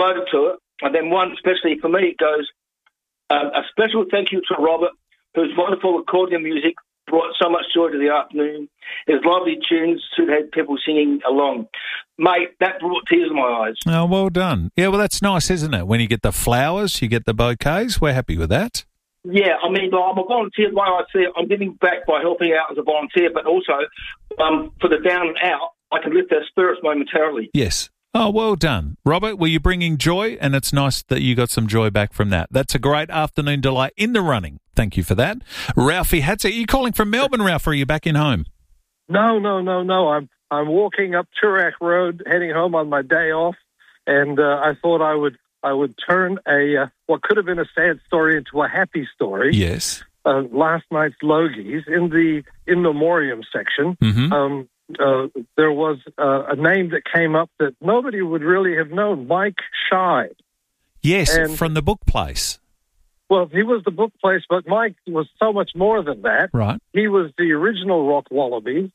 devoted to it. And then one, especially for me, goes, a special thank you to Robert, whose wonderful accordion music brought so much joy to the afternoon. His lovely tunes should have people singing along. Mate, that brought tears to my eyes. Oh, well done. Yeah, well, that's nice, isn't it? When you get the flowers, you get the bouquets. We're happy with that. Yeah, I mean, I'm a volunteer. The way I see it, I'm giving back by helping out as a volunteer, but also for the down and out, I can lift their spirits momentarily. Yes. Oh, well done. Robert, were you bringing joy? And it's nice that you got some joy back from that. That's a great afternoon delight in the running. Thank you for that. Ralphie Hatzer, are you calling from Melbourne, Ralph, or are you back in home? No. I'm walking up Toorak Road, heading home on my day off, and I thought I would turn what could have been a sad story into a happy story. Yes. Last night's Logies in the in memoriam section. Mm-hmm. There was a name that came up that nobody would really have known, Mike Scheid. Yes, and, from the book place. Well, he was the book place, but Mike was so much more than that. Right. He was the original Rock Wallaby.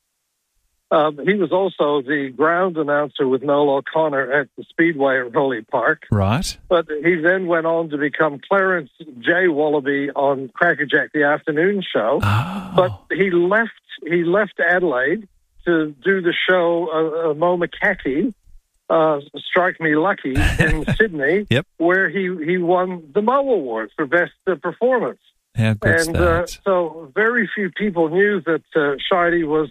He was also the ground announcer with Noel O'Connor at the Speedway at Rowley Park. Right. But he then went on to become Clarence J. Wallaby on Crackerjack, the afternoon show. Oh. But he left Adelaide to do the show Mo McCarthy, Strike Me Lucky in Sydney, yep. where he won the Mo Award for Best Performance. How good's that? So very few people knew that Scheide was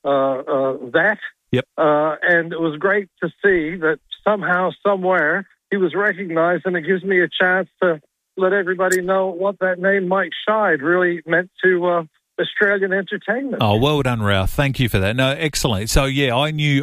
that. Yep. And it was great to see that somehow, somewhere, he was recognized, and it gives me a chance to let everybody know what that name Mike Scheid really meant to Australian entertainment. Oh, well done, Ralph. Thank you for that. No, excellent. So, yeah, I knew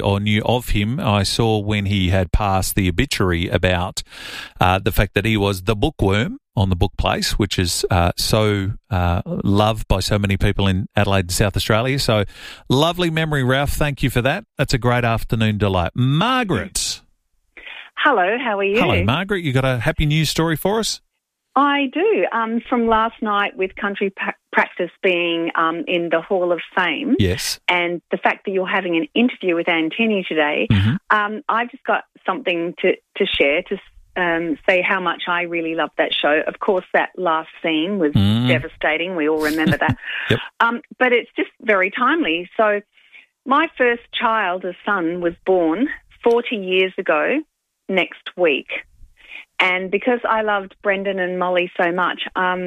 of him. I saw when he had passed the obituary about the fact that he was the bookworm on the book place, which is so loved by so many people in Adelaide and South Australia. So, lovely memory, Ralph. Thank you for that. That's a great afternoon delight. Margaret. Hello, how are you? Hello, Margaret. You got a happy news story for us? I do. From last night with Country Practice being in the Hall of Fame. Yes. And the fact that you're having an interview with Anne Tenney today, I've just got something to share to say how much I really loved that show. Of course, that last scene was devastating. We all remember that. Yep. But it's just very timely. So my first child, a son, was born 40 years ago next week. And because I loved Brendan and Molly so much,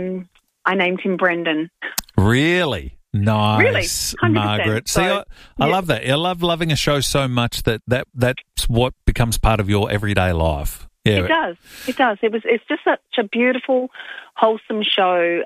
I named him Brendan. Really? Nice. Really? 100%. Margaret. See, I love that. I love loving a show so much that's what becomes part of your everyday life. Yeah. It does. It's just such a beautiful, wholesome show.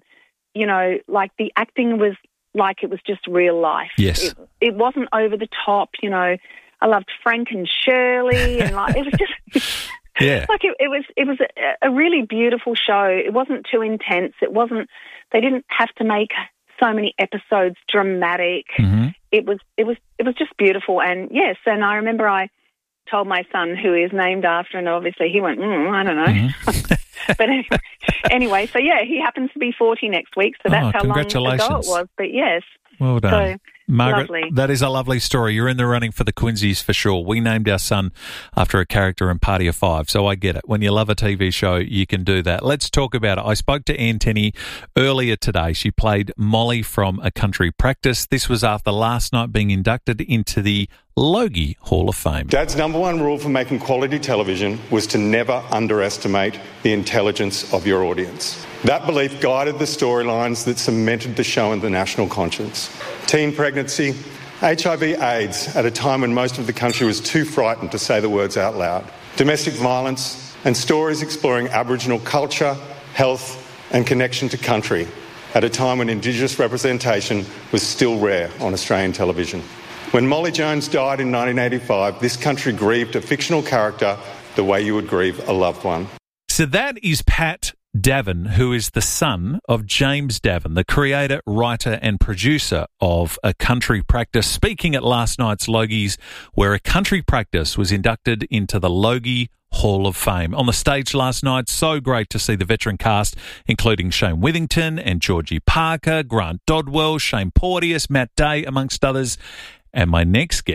Like the acting was like it was just real life. Yes. It wasn't over the top, I loved Frank and Shirley and it was just... Yeah. Like it was a really beautiful show. It wasn't too intense. They didn't have to make so many episodes dramatic. Mm-hmm. It was just beautiful. And yes, and I remember I told my son who he is named after, and obviously he went, I don't know. Mm-hmm. But anyway, so yeah, he happens to be 40 next week, so that's how long ago it was. But yes. Well done. So, Margaret, lovely. That is a lovely story. You're in the running for the Quincy's for sure. We named our son after a character in Party of Five, so I get it. When you love a TV show, you can do that. Let's talk about it. I spoke to Anne Tenney earlier today. She played Molly from A Country Practice. This was after last night being inducted into the Logie Hall of Fame. Dad's number one rule for making quality television was to never underestimate the intelligence of your audience. That belief guided the storylines that cemented the show in the national conscience. Teen pregnancy, HIV/AIDS at a time when most of the country was too frightened to say the words out loud, domestic violence, and stories exploring Aboriginal culture, health and connection to country at a time when Indigenous representation was still rare on Australian television. When Molly Jones died in 1985, this country grieved a fictional character the way you would grieve a loved one. So that is Pat Davin, who is the son of James Davin, the creator, writer and producer of A Country Practice, speaking at last night's Logies, where A Country Practice was inducted into the Logie Hall of Fame. On the stage last night, so great to see the veteran cast, including Shane Withington and Georgie Parker, Grant Dodwell, Shane Porteous, Matt Day, amongst others. And my next guest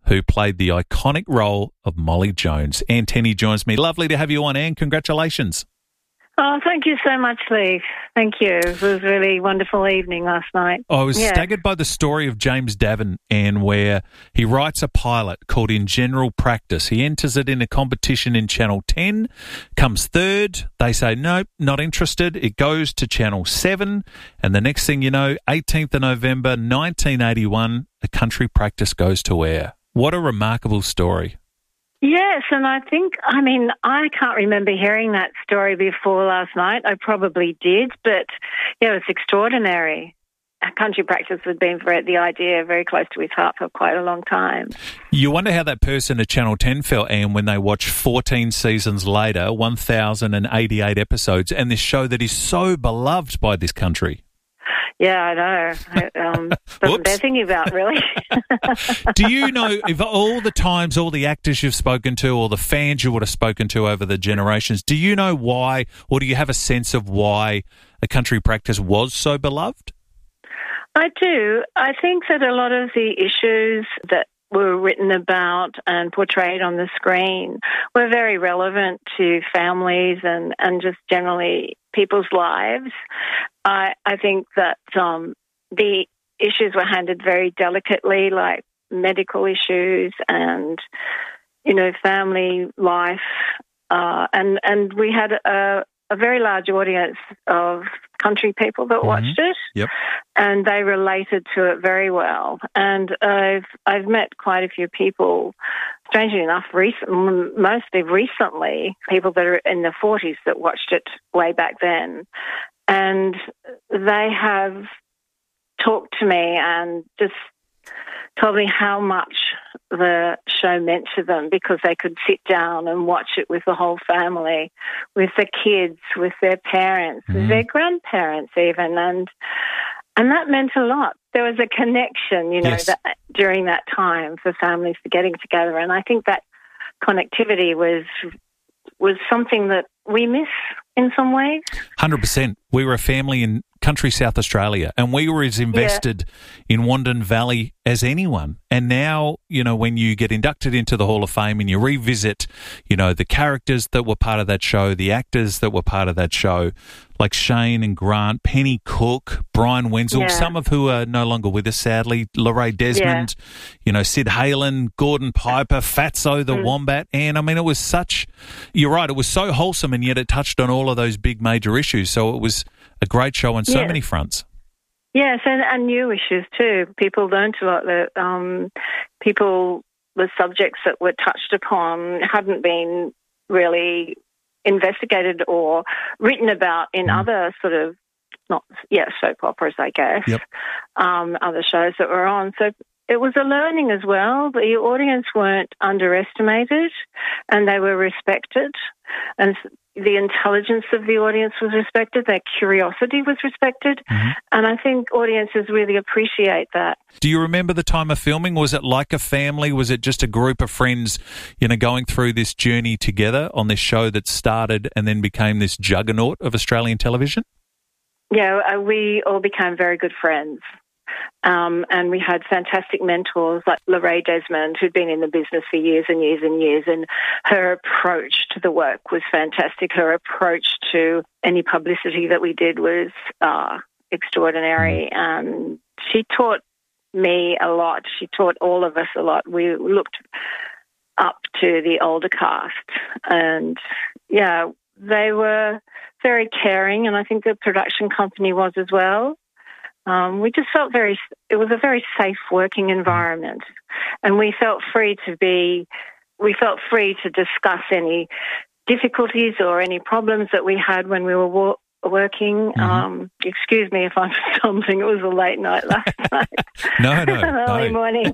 who played the iconic role of Molly Jones. Anne Tenney joins me. Lovely to have you on, Anne. Congratulations. Oh, thank you so much, Lee. Thank you. It was a really wonderful evening last night. I was staggered by the story of James Davin, Anne, where he writes a pilot called In General Practice. He enters it in a competition in Channel 10, comes third. They say, nope, not interested. It goes to Channel 7. And the next thing you know, 18th of November, 1981, A Country Practice goes to air. What a remarkable story. Yes, and I can't remember hearing that story before last night. I probably did, but it was extraordinary. Country Practice had been the idea very close to his heart for quite a long time. You wonder how that person at Channel 10 felt, Anne, when they watched 14 seasons later, 1,088 episodes, and this show that is so beloved by this country. Yeah, I know. That's they're thinking about, really. Do you know, if all the actors you've spoken to or the fans you would have spoken to over the generations, do you know why, or do you have a sense of why A Country Practice was so beloved? I do. I think that a lot of the issues that were written about and portrayed on the screen were very relevant to families and just generally people's lives. I think that the issues were handled very delicately, like medical issues and, family life. And we had a very large audience of country people that watched it. Yep. And they related to it very well. And I've met quite a few people, strangely enough, mostly recently, people that are in the 40s that watched it way back then. And they have talked to me and just told me how much the show meant to them because they could sit down and watch it with the whole family, with the kids, with their parents, with their grandparents even, and that meant a lot. There was a connection, Yes. during that time for families for getting together, and I think that connectivity was something that we miss in some ways. 100%. We were a family in country South Australia, and we were as invested in Wandin Valley as anyone. And now, when you get inducted into the Hall of Fame and you revisit, the characters that were part of that show, the actors that were part of that show, like Shane and Grant, Penny Cook, Brian Wenzel, some of who are no longer with us, sadly, Lorraine Desmond, Sid Halen, Gordon Piper, Fatso the Wombat. And it was you're right, it was so wholesome, and yet it touched on all of those big major issues. So it was a great show on so many fronts. Yes, and new issues too. People learned a lot. The subjects that were touched upon hadn't been really investigated or written about in other sort of, soap operas, I guess, other shows that were on. So it was a learning as well. The audience weren't underestimated and they were respected. And the intelligence of the audience was respected. Their curiosity was respected. And I think audiences really appreciate that. Do you remember the time of filming? Was it like a family? Was it just a group of friends, going through this journey together on this show that started and then became this juggernaut of Australian television? Yeah, we all became very good friends. And we had fantastic mentors like Lorraine Desmond, who'd been in the business for years and years and years, and her approach to the work was fantastic. Her approach to any publicity that we did was extraordinary. And she taught me a lot. She taught all of us a lot. We looked up to the older cast. And, they were very caring, and I think the production company was as well. We just felt it was a very safe working environment, and we felt free to discuss any difficulties or any problems that we had when we were working. Excuse me if I'm stumbling. It was a late night last night. No. Early morning.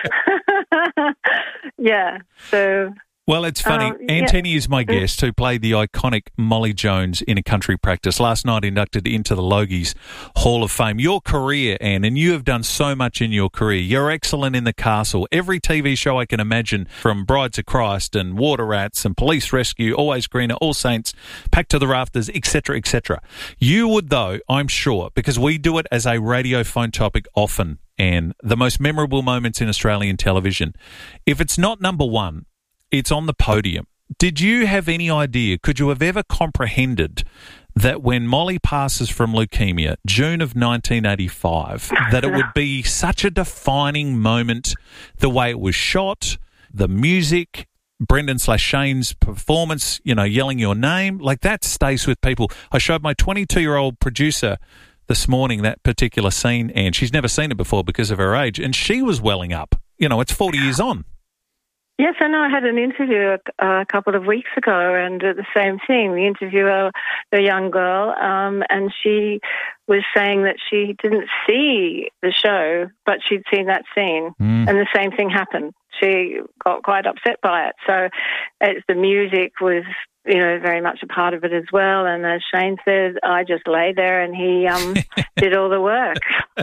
So... Well, it's funny. Anne Tenney is my guest, who played the iconic Molly Jones in A Country Practice. Last night inducted into the Logies Hall of Fame. Your career, Anne, and you have done so much in your career. You're excellent in The Castle. Every TV show I can imagine, from Brides of Christ and Water Rats and Police Rescue, Always Greener, All Saints, Packed to the Rafters, etc., etc. You would, though, I'm sure, because we do it as a radio phone topic often, Anne, the most memorable moments in Australian television. If it's not number one, it's on the podium. Did you have any idea, could you have ever comprehended that when Molly passes from leukemia, June of 1985, that it would be such a defining moment, the way it was shot, the music, Brendan/Shane's performance, yelling your name, like that stays with people. I showed my 22-year-old producer this morning that particular scene, and she's never seen it before because of her age, and she was welling up. It's 40 years on. Yes, I know. I had an interview a couple of weeks ago, and the same thing. The interviewer, the young girl, and she was saying that she didn't see the show, but she'd seen that scene, and the same thing happened. She got quite upset by it. So the music was, very much a part of it as well. And as Shane said, I just lay there and he did all the work.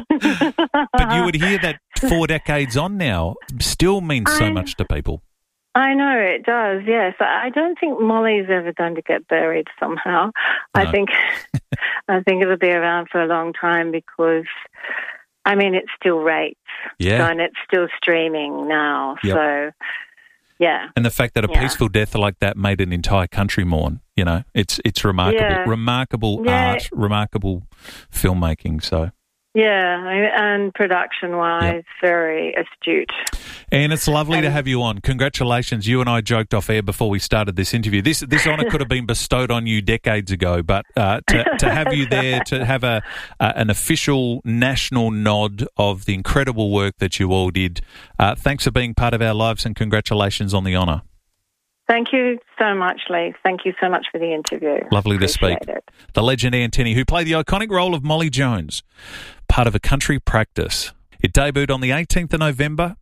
But you would hear that 4 decades on now still means so much to people. I know it does, yes. I don't think Molly's ever going to get buried somehow. No. I think it'll be around for a long time because, it still rates. Yeah. So, and it's still streaming now. Yep. So, yeah. And the fact that a peaceful death like that made an entire country mourn, it's remarkable. Yeah. Remarkable art, remarkable filmmaking, so... Yeah, and production-wise, very astute. And it's lovely to have you on. Congratulations. You and I joked off air before we started this interview. This honour could have been bestowed on you decades ago, but to have you there, to have an official national nod of the incredible work that you all did, thanks for being part of our lives and congratulations on the honour. Thank you so much, Lee. Thank you so much for the interview. Lovely to speak. The legend Anne Tenney, who played the iconic role of Molly Jones, part of A Country Practice. It debuted on the 18th of November,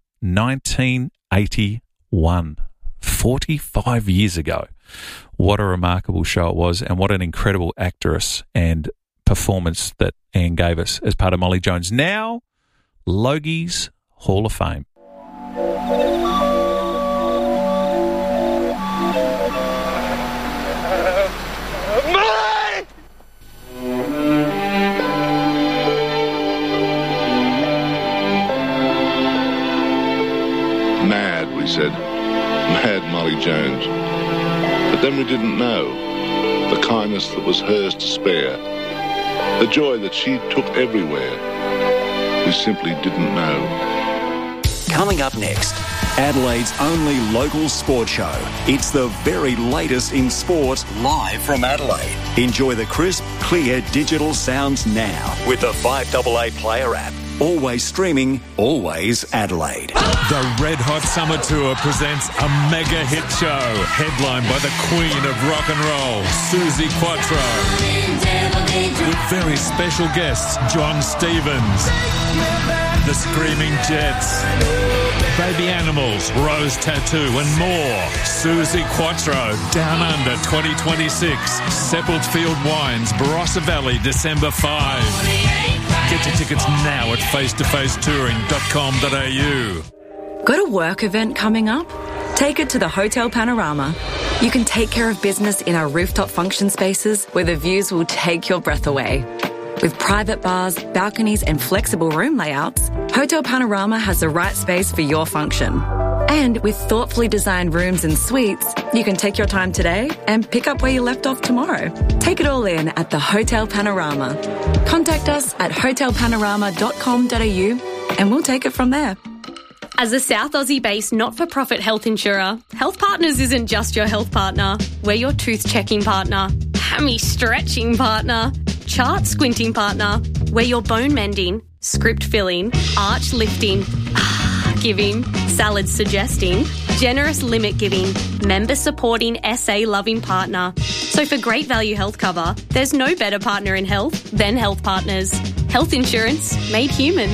1981. 45 years ago. What a remarkable show it was, and what an incredible actress and performance that Anne gave us as part of Molly Jones. Now, Logie's Hall of Fame. We said, mad Molly Jones. But then we didn't know the kindness that was hers to spare, the joy that she took everywhere. We simply didn't know. Coming up next, Adelaide's only local sport show. It's the very latest in sport, live from Adelaide. Enjoy the crisp, clear digital sounds now with the 5AA Player app. Always streaming, always Adelaide. The Red Hot Summer Tour presents a mega hit show headlined by the Queen of Rock and Roll, Suzi Quatro. With very special guests, John Stevens, The Screaming Jets, Baby Animals, Rose Tattoo and more. Suzi Quatro, Down Under 2026. Seppeltfield Wines, Barossa Valley, December 5. Get your tickets now at facetofacetouring.com.au. Got a work event coming up? Take it to the Hotel Panorama. You can take care of business in our rooftop function spaces where the views will take your breath away. With private bars, balconies and flexible room layouts, Hotel Panorama has the right space for your function. And with thoughtfully designed rooms and suites, you can take your time today and pick up where you left off tomorrow. Take it all in at the Hotel Panorama. Contact us at hotelpanorama.com.au and we'll take it from there. As a South Aussie-based not-for-profit health insurer, Health Partners isn't just your health partner. We're your tooth-checking partner, hammy-stretching partner, chart-squinting partner. We're your bone-mending, script-filling, arch-lifting, giving, salad-suggesting, generous limit-giving, member-supporting, SA-loving partner. So for great value health cover, there's no better partner in health than Health Partners. Health insurance made human.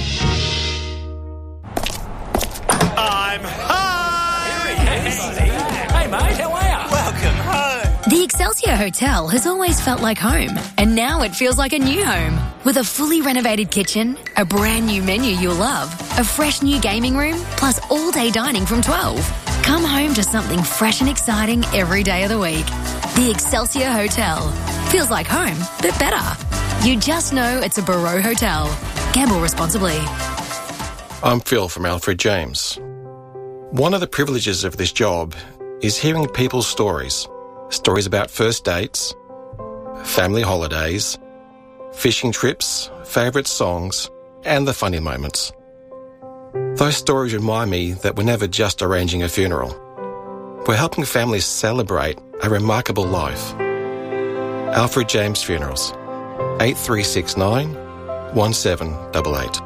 I'm home! Hey, mate, how are you? Welcome home. The Excelsior Hotel has always felt like home, and now it feels like a new home. With a fully renovated kitchen, a brand new menu you'll love, a fresh new gaming room, plus all-day dining from 12. Come home to something fresh and exciting every day of the week. The Excelsior Hotel. Feels like home, but better. You just know it's a Barreau Hotel. Gamble responsibly. I'm Phil from Alfred James. One of the privileges of this job is hearing people's stories. Stories about first dates, family holidays, fishing trips, favourite songs, and the funny moments. Those stories remind me that we're never just arranging a funeral. We're helping families celebrate a remarkable life. Alfred James Funerals, 8369 1788.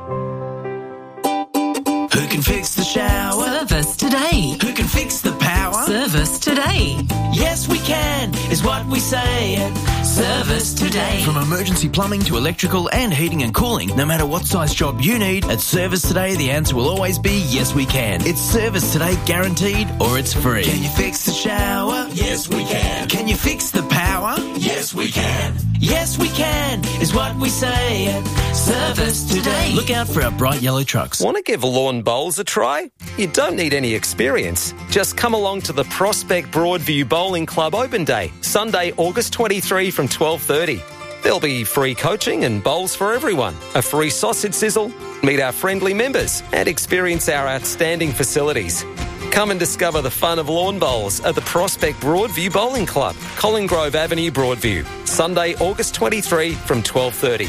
Who can fix the shower? Service today. Who can fix the power? Service today. Yes, we can, is what we say at Service Today. From emergency plumbing to electrical and heating and cooling, no matter what size job you need, at Service Today the answer will always be yes, we can. It's Service Today guaranteed or it's free. Can you fix the shower? Yes, we can. Can you fix the power? Yes, we can. Yes, we can, is what we say at Service Today. Look out for our bright yellow trucks. Want to give lawn bowls a try? You don't need any experience. Just come along to the Prospect Broadview Bowling Club Open Day, Sunday, August 23 from 12:30. There'll be free coaching and bowls for everyone, a free sausage sizzle, meet our friendly members and experience our outstanding facilities. Come and discover the fun of lawn bowls at the Prospect Broadview Bowling Club, Colin Grove Avenue, Broadview, Sunday, August 23 from 12:30.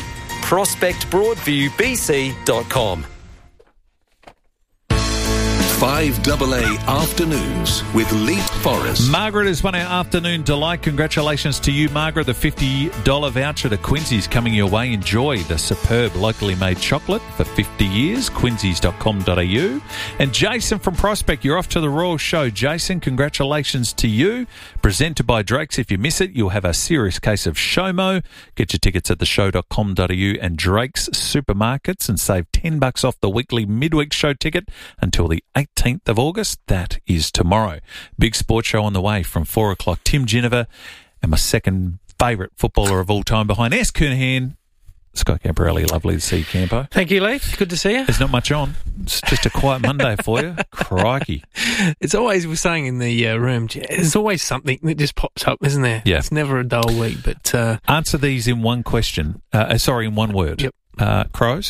ProspectBroadviewBC.com. 5AA Afternoons with Leap Forrest. Margaret is one of our afternoon delight. Congratulations to you, Margaret. The $50 voucher to Quincy's coming your way. Enjoy the superb locally made chocolate for 50 years. Quincy's.com.au. And Jason from Prospect, you're off to the Royal Show. Jason, congratulations to you. Presented by Drake's. If you miss it, you'll have a serious case of SHOMO. Get your tickets at theshow.com.au and Drake's Supermarkets and save $10 off the weekly midweek show ticket until the 18th of August. That is tomorrow. Big sports show on the way from 4 o'clock. Tim Ginniver and my second favourite footballer of all time behind S. Kernahan, Scott Camporelli. Lovely to see you, Campo. Thank you, Leith. Good to see you. There's not much on. It's just a quiet Monday for you. Crikey. It's always, we're saying in the room, there's always something that just pops up, isn't there? Yeah. It's never a dull week, but... Answer these in one question. In one word. Yep. Crows?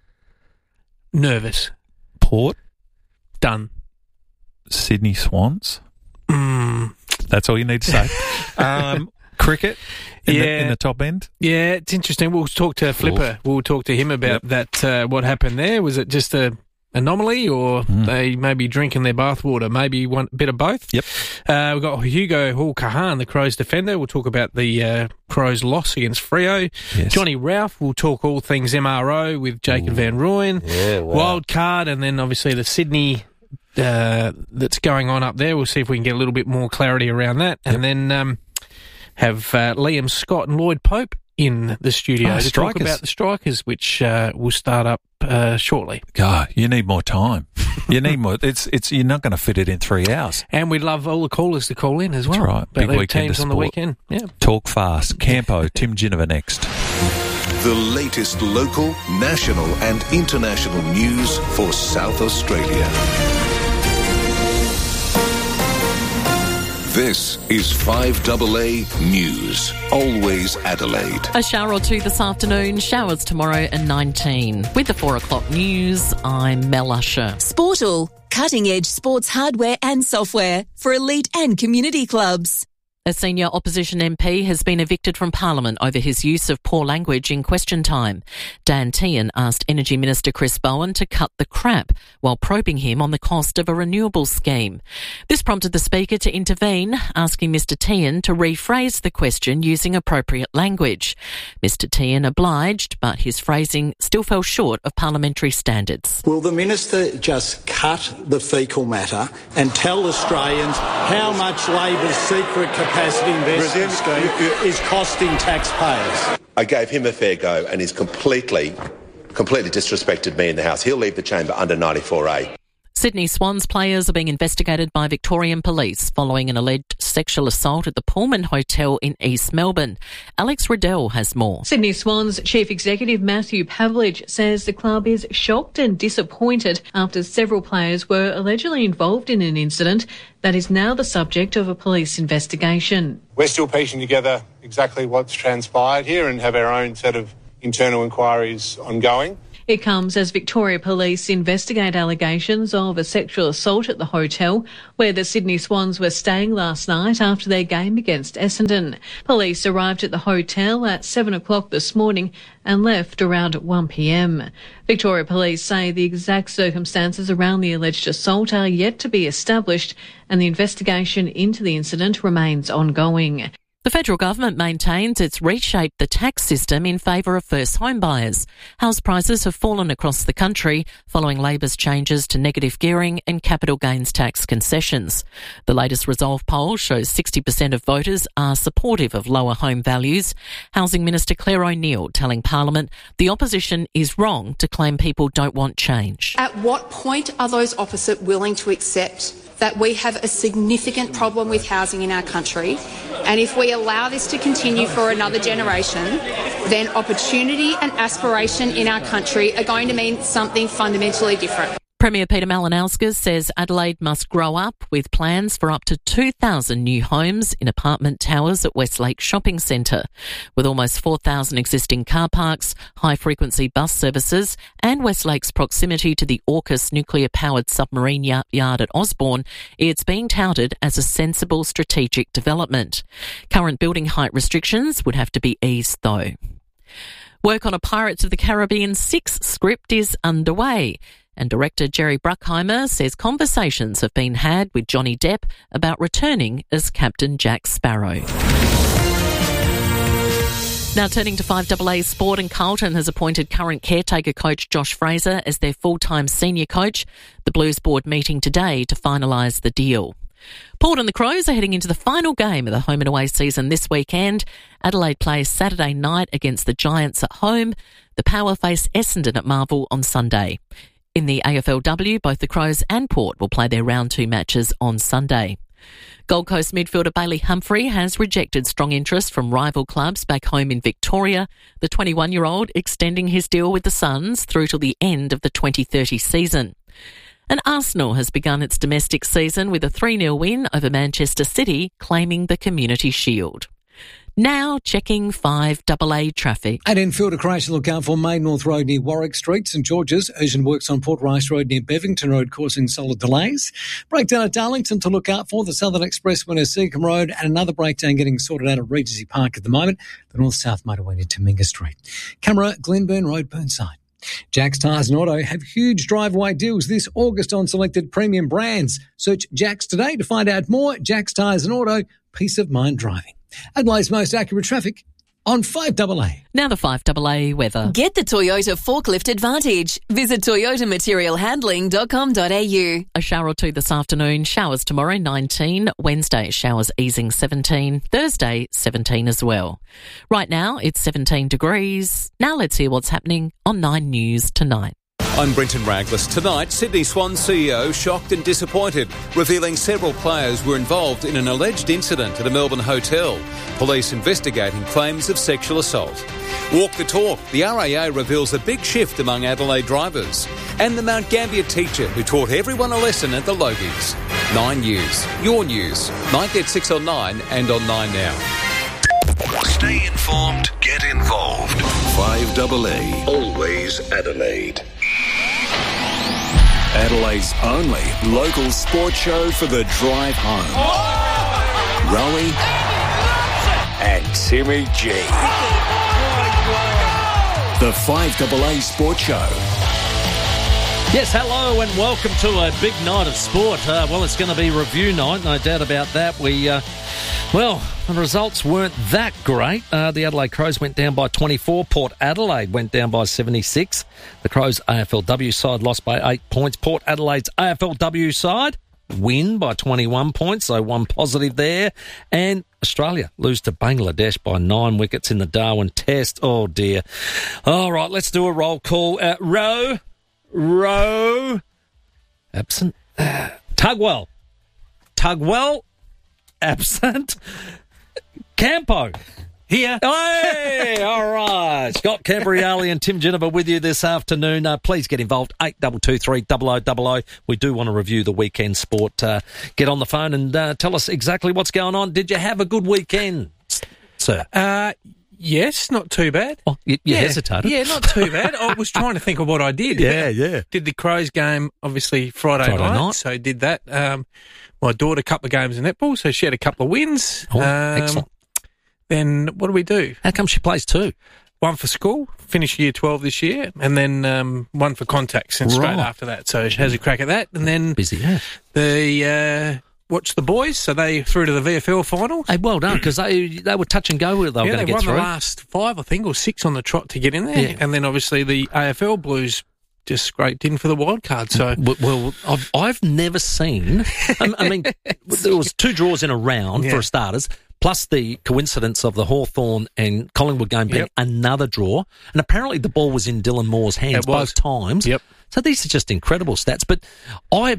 Nervous. Port? Done. Sydney Swans? That's all you need to say. Cricket? In the top end? Yeah, it's interesting. We'll talk to Flipper. We'll talk to him about that, what happened there. Was it just a anomaly or they may be drinking their bathwater? Maybe one bit of both? Yep. We've got Hugo Hall-Kahan, the Crows defender. We'll talk about the Crows' loss against Freo. Yes. Johnny Ralph will talk all things MRO with Jacob Van Rooyen. Yeah, wow. Wild card, and then obviously the Sydney that's going on up there. We'll see if we can get a little bit more clarity around that. And then have Liam Scott and Lloyd Pope in the studio to talk about the Strikers, which will start up shortly. God, you need more time. You need more. It's you're not going to fit it in 3 hours. And we'd love all the callers to call in as well. That's right. Big weekend teams on the weekend. Yeah. Talk fast. Campo, Tim Ginniver next. The latest local, national and international news for South Australia. This is 5AA News. Always Adelaide. A shower or two this afternoon, showers tomorrow and 19. With the 4 o'clock news, I'm Mel Usher. Sportal, cutting-edge sports hardware and software for elite and community clubs. A senior opposition MP has been evicted from Parliament over his use of poor language in question time. Dan Tehan asked Energy Minister Chris Bowen to cut the crap while probing him on the cost of a renewables scheme. This prompted the Speaker to intervene, asking Mr Tehan to rephrase the question using appropriate language. Mr Tehan obliged, but his phrasing still fell short of parliamentary standards. Will the Minister just cut the faecal matter and tell Australians how much Labor's secret capacity investment scheme is costing taxpayers? I gave him a fair go and he's completely disrespected me in the House. He'll leave the chamber under 94A. Sydney Swans players are being investigated by Victorian Police following an alleged sexual assault at the Pullman Hotel in East Melbourne. Alex Riddell has more. Sydney Swans Chief Executive Matthew Pavlich says the club is shocked and disappointed after several players were allegedly involved in an incident that is now the subject of a police investigation. We're still piecing together exactly what's transpired here and have our own set of internal inquiries ongoing. It comes as Victoria Police investigate allegations of a sexual assault at the hotel where the Sydney Swans were staying last night after their game against Essendon. Police arrived at the hotel at 7 o'clock this morning and left around 1 p.m. Victoria Police say the exact circumstances around the alleged assault are yet to be established and the investigation into the incident remains ongoing. The federal government maintains it's reshaped the tax system in favour of first home buyers. House prices have fallen across the country following Labor's changes to negative gearing and capital gains tax concessions. The latest Resolve poll shows 60% of voters are supportive of lower home values. Housing Minister Claire O'Neil telling Parliament the opposition is wrong to claim people don't want change. At what point are those opposite willing to accept that we have a significant problem with housing in our country, and if we allow this to continue for another generation, then opportunity and aspiration in our country are going to mean something fundamentally different. Premier Peter Malinauskas says Adelaide must grow up with plans for up to 2,000 new homes in apartment towers at Westlake Shopping Centre. With almost 4,000 existing car parks, high-frequency bus services and Westlake's proximity to the AUKUS nuclear-powered submarine yard at Osborne, it's being touted as a sensible strategic development. Current building height restrictions would have to be eased, though. Work on a Pirates of the Caribbean 6 script is underway. And director Jerry Bruckheimer says conversations have been had with Johnny Depp about returning as Captain Jack Sparrow. Now turning to 5AA Sport, and Carlton has appointed current caretaker coach Josh Fraser as their full-time senior coach. The Blues board meeting today to finalise the deal. Port and the Crows are heading into the final game of the home and away season this weekend. Adelaide plays Saturday night against the Giants at home. The Power face Essendon at Marvel on Sunday. In the AFLW, both the Crows and Port will play their round 2 matches on Sunday. Gold Coast midfielder Bailey Humphrey has rejected strong interest from rival clubs back home in Victoria, the 21-year-old extending his deal with the Suns through till the end of the 2030 season. And Arsenal has begun its domestic season with a 3-0 win over Manchester City, claiming the Community Shield. Now checking 5AA traffic. At Enfield, a crash to look out for Main North Road near Warwick Street, St George's. Urgent works on Port Rice Road near Bevington Road causing solid delays. Breakdown at Darlington to look out for, the Southern Expressway near Seacombe Road, and another breakdown getting sorted out at Regency Park at the moment. The North-South motorway near Teminga Street. Camera, Glenburn Road, Burnside. Jack's Tyres and Auto have huge drive-away deals this August on selected premium brands. Search Jack's today to find out more. Jack's Tyres and Auto, peace of mind driving. Adelaide's most accurate traffic on 5AA. Now the 5AA weather. Get the Toyota Forklift Advantage. Visit toyotamaterialhandling.com.au. A shower or two this afternoon. Showers tomorrow, 19. Wednesday, showers easing, 17. Thursday, 17 as well. Right now, it's 17 degrees. Now let's hear what's happening on 9 News tonight. I'm Brenton Raglas. Tonight, Sydney Swans CEO shocked and disappointed, revealing several players were involved in an alleged incident at a Melbourne hotel. Police investigating claims of sexual assault. Walk the talk. The RAA reveals a big shift among Adelaide drivers. And the Mount Gambier teacher who taught everyone a lesson at the Logies. 9 News. Your news. 9 at 6 on 9 and on 9 now. Stay informed, get involved. 5AA. Always Adelaide. Adelaide's only local sports show for the drive home. Rowie and Timmy G. The 5AA Sports Show. Yes, hello and welcome to a big night of sport. Well, it's going to be review night, no doubt about that. The results weren't that great. The Adelaide Crows went down by 24. Port Adelaide went down by 76. The Crows' AFLW side lost by 8 points. Port Adelaide's AFLW side win by 21 points, so one positive there. And Australia lose to Bangladesh by 9 wickets in the Darwin Test. Oh, dear. All right, let's do a roll call. Rowe. Absent. Tugwell. Absent. Campo. Here. Hey, all right. Scott Cambriali and Tim Geneva with you this afternoon. Please get involved. 8223 0000. We do want to review the weekend sport. Get on the phone and tell us exactly what's going on. Did you have a good weekend, sir? Yes, not too bad. Oh, you hesitated. Yeah, not too bad. I was trying to think of what I did. Yeah. Did the Crows game, obviously, Friday night. So did that. My daughter, a couple of games in netball, so she had a couple of wins. Oh, excellent. Then what do we do? How come she plays two? One for school, finished year 12 this year, and then one for contacts, and straight after that. So she has a crack at that, and then busy. Yeah. The watch the boys, so they through to the VFL final. Hey, well done, because they were touch and go with they were going to get through. They won the last 5, I think, or 6 on the trot to get in there, and then obviously the AFL Blues just scraped in for the wild card. So, well, I've never seen. I mean, there was 2 draws in a round for starters. Plus the coincidence of the Hawthorn and Collingwood game being another draw. And apparently the ball was in Dylan Moore's hands both times. Yep. So these are just incredible stats. But I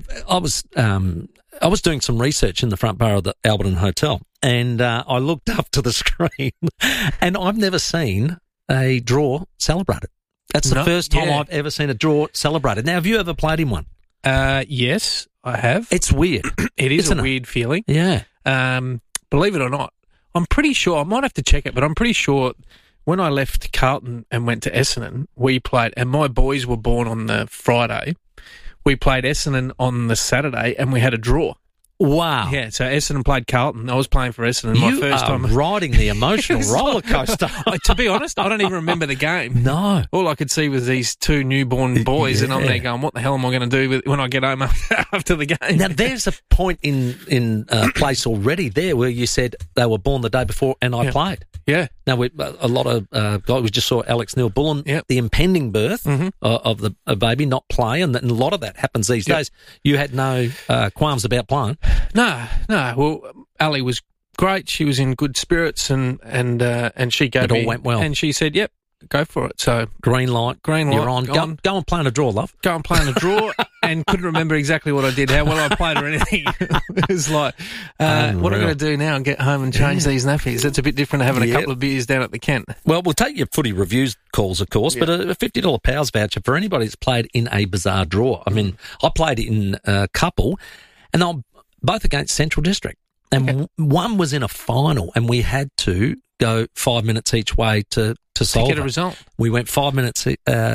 was doing some research in the front bar of the Alberton Hotel, and I looked up to the screen, and I've never seen a draw celebrated. That's the first time I've ever seen a draw celebrated. Now, have you ever played in one? Yes, I have. It's weird. It is a weird feeling. Yeah. Believe it or not, I'm pretty sure, I might have to check it, but I'm pretty sure when I left Carlton and went to Essendon, we played, and my boys were born on the Friday, we played Essendon on the Saturday, and we had a draw. Wow. Yeah, so Essendon played Carlton. I was playing for Essendon my first time. Riding the emotional roller coaster. To be honest, I don't even remember the game. No. All I could see was these 2 newborn boys, and I'm there going, what the hell am I going to do when I get home after the game? Now, there's a point in place already there where you said they were born the day before and I played. Yeah. Now, a lot of guys, we just saw Alex Neil-Bullen, the impending birth of the baby, not play, and a lot of that happens these days. You had no qualms about playing? No. Well, Ali was great. She was in good spirits, and she gave me... It all went well. And she said, yep, go for it. So Green light. You're on. Go and play in a draw, love. Go and play in a draw, and couldn't remember exactly what I did, how well I played or anything. It was like, what am I going to do now and get home and change these nappies? That's a bit different to having a couple of beers down at the Kent. Well, we'll take your footy reviews calls, of course, but a $50 Powers voucher for anybody that's played in a bizarre draw. I mean, I played in a couple, and they were both against Central District. And one was in a final, and we had to go 5 minutes each way to solve get a result. We went 5 minutes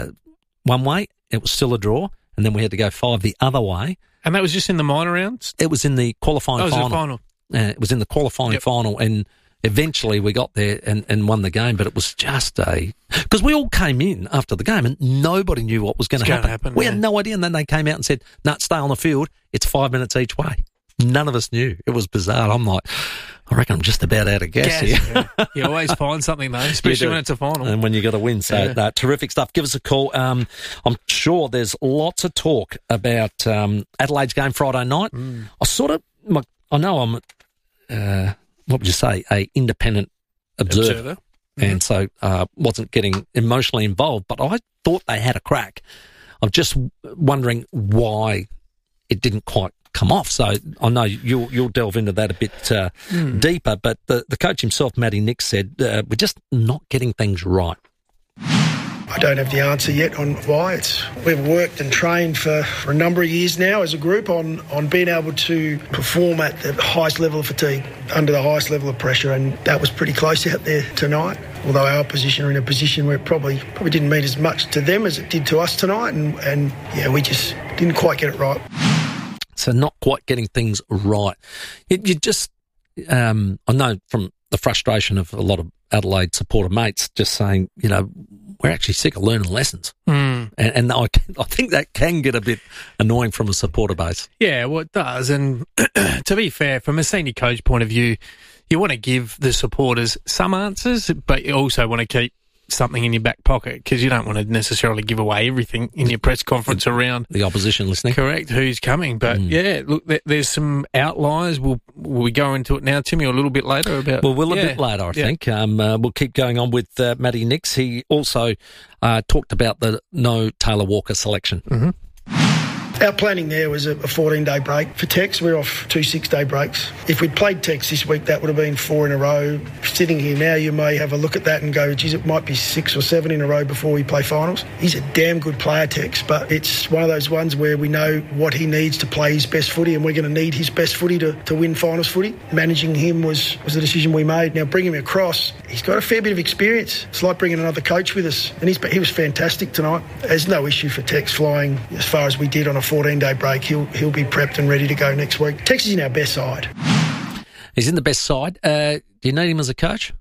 one way. It was still a draw, and then we had to go 5 the other way. And that was just in the minor rounds? It was in the qualifying final. The final. It was in the qualifying final, and eventually we got there and won the game, but it was just because we all came in after the game and nobody knew what was going to happen. We had no idea, and then they came out and said, no, stay on the field. It's 5 minutes each way. None of us knew. It was bizarre. I'm like, I reckon I'm just about out of gas here. Yeah. You always find something, though, especially when it's a final. And when you got to win. So, terrific stuff. Give us a call. I'm sure there's lots of talk about Adelaide's game Friday night. I know I'm, what would you say, a independent observer. And so wasn't getting emotionally involved, but I thought they had a crack. I'm just wondering why it didn't quite come off. So I know you'll delve into that a bit deeper, but the coach himself, Matty Nix, said we're just not getting things right. I don't have the answer yet on why. We've worked and trained for a number of years now as a group on being able to perform at the highest level of fatigue, under the highest level of pressure, and that was pretty close out there tonight. Although our opposition are in a position where it probably didn't mean as much to them as it did to us tonight, and we just didn't quite get it right. So not quite getting things right. You just, I know from the frustration of a lot of Adelaide supporter mates just saying, we're actually sick of learning lessons. And I think that can get a bit annoying from a supporter base. Yeah, well, it does. And to be fair, from a senior coach point of view, you want to give the supporters some answers, but you also want to keep something in your back pocket because you don't want to necessarily give away everything in your press conference around the opposition listening. Correct, who's coming. But look, there's some outliers. Will we go into it now, Timmy, or a little bit later? A bit later, I think. We'll keep going on with Matty Nix. He also talked about the no Taylor Walker selection. Mm-hmm. Our planning there was a 14-day break. For Tex, we're off 2 6-day breaks. If we'd played Tex this week, that would have been 4 in a row. Sitting here now, you may have a look at that and go, geez, it might be 6 or 7 in a row before we play finals. He's a damn good player, Tex, but it's one of those ones where we know what he needs to play his best footy, and we're going to need his best footy to win finals footy. Managing him was the decision we made. Now, bringing him across, he's got a fair bit of experience. It's like bringing another coach with us, and he was fantastic tonight. There's no issue for Tex flying as far as we did on a 14-day break. He'll be prepped and ready to go next week. Tex is in our best side. He's in the best side. Do you need him as a coach?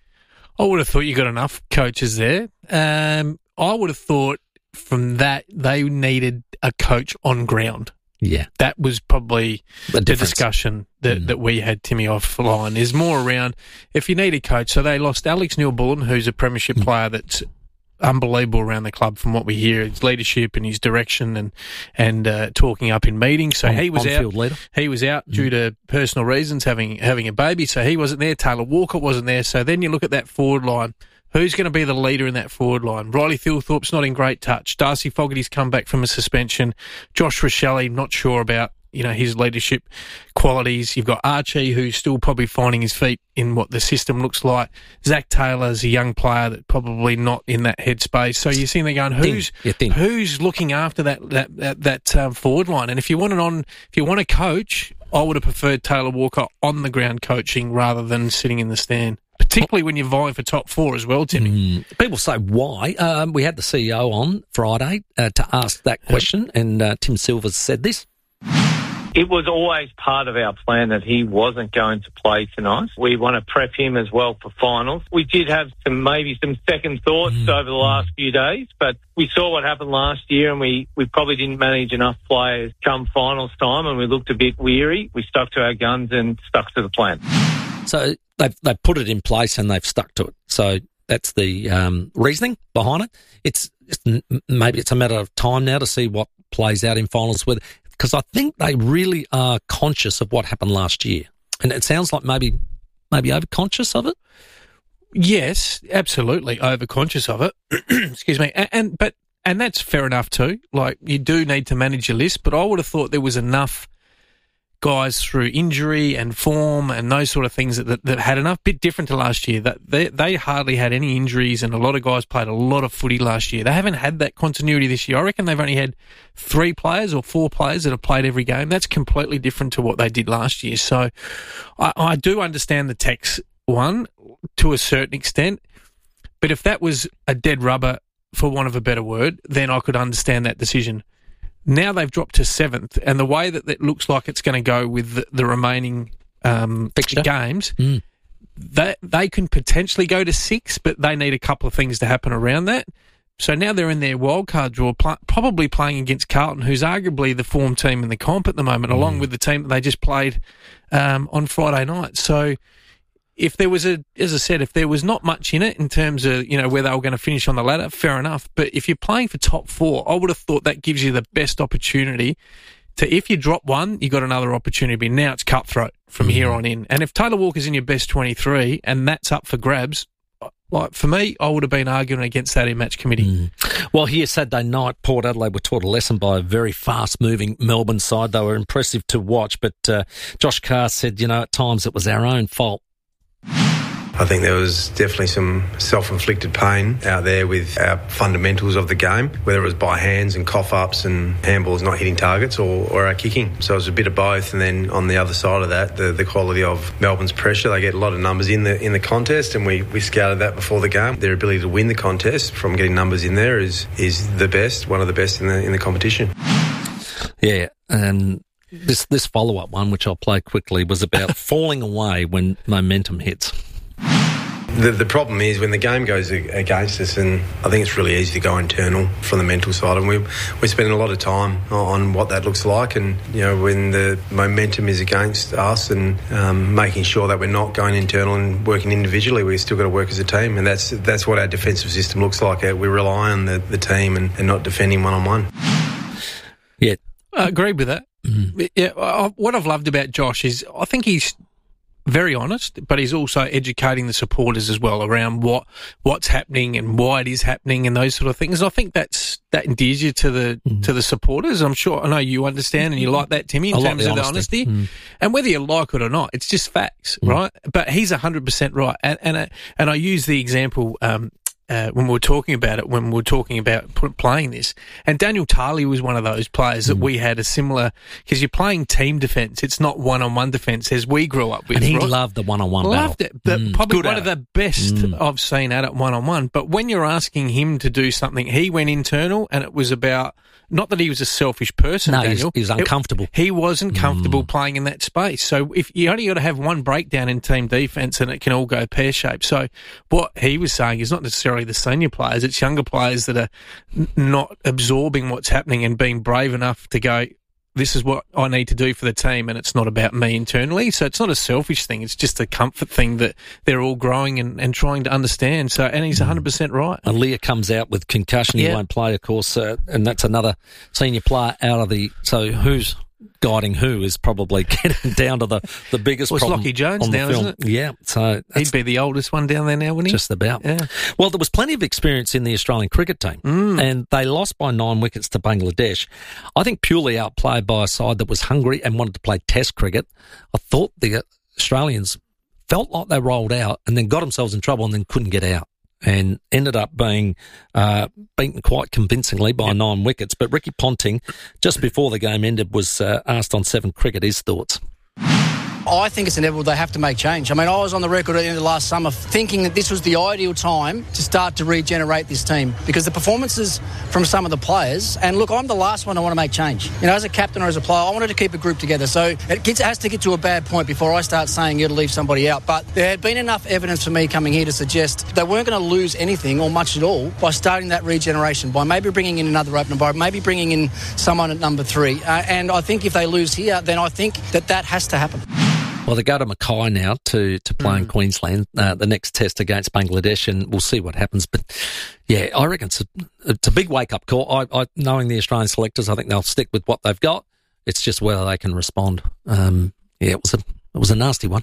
I would have thought you got enough coaches there. I would have thought from that they needed a coach on ground. Yeah. That was probably the discussion that we had, Timmy, offline, is more around if you need a coach. So they lost Alex Neil-Bullen, who's a premiership player that's unbelievable around the club from what we hear, his leadership and his direction and talking up in meetings. So he was out. Leader. He was out due to personal reasons, having a baby. So he wasn't there. Taylor Walker wasn't there. So then you look at that forward line. Who's going to be the leader in that forward line? Riley Thilthorpe's not in great touch. Darcy Fogarty's come back from a suspension. Josh Rochelle, not sure about his leadership qualities. You've got Archie, who's still probably finding his feet in what the system looks like. Zach Taylor's a young player that probably not in that headspace. So you're sitting there going, who's looking after that forward line? And if you want a coach, I would have preferred Taylor Walker on the ground coaching rather than sitting in the stand. Particularly when you're vying for top 4 as well, Timmy. People say why. We had the CEO on Friday to ask that question, and Tim Silvers said this. It was always part of our plan that he wasn't going to play tonight. We want to prep him as well for finals. We did have some second thoughts over the last few days, but we saw what happened last year, and we probably didn't manage enough players come finals time, and we looked a bit weary. We stuck to our guns and stuck to the plan. So they've put it in place and they've stuck to it. So that's the reasoning behind it. Maybe it's a matter of time now to see what plays out in finals with, because I think they really are conscious of what happened last year, and it sounds like maybe overconscious of it. Yes, absolutely overconscious of it. Excuse me, and that's fair enough too. Like, you do need to manage your list, but I would have thought there was enough guys through injury and form and those sort of things that had enough. Bit different to last year. That they hardly had any injuries, and a lot of guys played a lot of footy last year. They haven't had that continuity this year. I reckon they've only had 3 players or 4 players that have played every game. That's completely different to what they did last year. So I do understand the Tex one to a certain extent, but if that was a dead rubber, for want of a better word, then I could understand that decision. Now they've dropped to 7th, and the way that it looks like it's going to go with the remaining games, they can potentially go to 6, but they need a couple of things to happen around that. So now they're in their wildcard draw, probably playing against Carlton, who's arguably the form team in the comp at the moment, along with the team that they just played on Friday night. So if there was if there was not much in it in terms of, where they were going to finish on the ladder, fair enough. But if you're playing for top 4, I would have thought that gives you the best opportunity to, if you drop one, you got another opportunity. Now it's cutthroat from here on in. And if Taylor Walker's in your best 23 and that's up for grabs, like, for me, I would have been arguing against that in match committee. Well, here Saturday night, Port Adelaide were taught a lesson by a very fast-moving Melbourne side. They were impressive to watch, but Josh Carr said, at times it was our own fault. I think there was definitely some self-inflicted pain out there with our fundamentals of the game, whether it was by hands and cough-ups and handballs not hitting targets or our kicking. So it was a bit of both. And then on the other side of that, the quality of Melbourne's pressure. They get a lot of numbers in the contest, and we scouted that before the game. Their ability to win the contest from getting numbers in there is the best, one of the best in the competition. Yeah, and this follow-up one, which I'll play quickly, was about falling away when momentum hits. The problem is when the game goes against us, and I think it's really easy to go internal from the mental side, and we're spending a lot of time on what that looks like, and when the momentum is against us, and making sure that we're not going internal and working individually. We've still got to work as a team, and that's what our defensive system looks like. We rely on the team and not defending one-on-one. Yeah, I agree with that. Yeah, what I've loved about Josh is I think he's very honest, but he's also educating the supporters as well around what's happening and why it is happening and those sort of things. And I think that endears you to the supporters. I know you understand and you like that, Timmy, in terms of the honesty. And whether you like it or not, it's just facts, right? But he's 100% right. And I use the example when we were talking about playing this. And Daniel Tarley was one of those players that we had a similar, because you're playing team defence. It's not one-on-one defence as we grew up with. And he loved the one-on-one battle. Loved it. Probably one of the best I've seen at it one-on-one. But when you're asking him to do something, he went internal, and it was about, not that he was a selfish person, no, Daniel. He was uncomfortable. He wasn't comfortable playing in that space. So if you only got to have one breakdown in team defence and it can all go pear-shaped. So what he was saying is not necessarily the senior players, it's younger players that are not absorbing what's happening and being brave enough to go, this is what I need to do for the team, and it's not about me internally. So it's not a selfish thing, it's just a comfort thing that they're all growing and trying to understand. So, and he's 100% right. And Leah comes out with concussion, he won't play, of course, and that's another senior player out of the... So who's guiding who is probably getting down to the biggest problem. It's Lockie Jones on the now, film. isn't it? Yeah. So he'd be the oldest one down there now, wouldn't he? Just about. Yeah. Well, there was plenty of experience in the Australian cricket team, and they lost by 9 wickets to Bangladesh. I think purely outplayed by a side that was hungry and wanted to play Test cricket. I thought the Australians felt like they rolled out and then got themselves in trouble and then couldn't get out, and ended up being beaten quite convincingly by 9 wickets. But Ricky Ponting, just before the game ended, was asked on 7 Cricket his thoughts. I think it's inevitable they have to make change. I mean, I was on the record at the end of last summer thinking that this was the ideal time to start to regenerate this team, because the performances from some of the players, and look, I'm the last one to want to make change. You know, as a captain or as a player, I wanted to keep a group together. So it has to get to a bad point before I start saying it'll leave somebody out. But there had been enough evidence for me coming here to suggest they weren't going to lose anything or much at all by starting that regeneration, by maybe bringing in another opener, by maybe bringing in someone at number 3. And I think if they lose here, then I think that has to happen. Well, they go to Mackay now to play in Queensland, the next test against Bangladesh, and we'll see what happens. But, yeah, I reckon it's a big wake-up call. I knowing the Australian selectors, I think they'll stick with what they've got. It's just whether they can respond. It was a nasty one.